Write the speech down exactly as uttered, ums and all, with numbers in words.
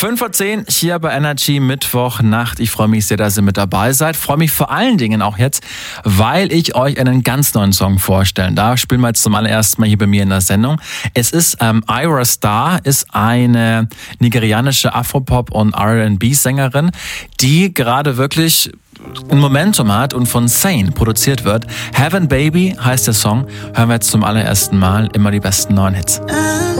fünf vor zehn hier bei Energy Mittwochnacht. Ich freue mich sehr, dass ihr mit dabei seid. Freue mich vor allen Dingen auch jetzt, weil ich euch einen ganz neuen Song vorstellen darf. Spielen wir jetzt zum allerersten Mal hier bei mir in der Sendung. Es ist ähm, Ayra Starr, ist eine nigerianische Afropop- und R and B-Sängerin, die gerade wirklich ein Momentum hat und von Sane produziert wird. Heaven Baby heißt der Song. Hören wir jetzt zum allerersten Mal immer die besten neuen Hits.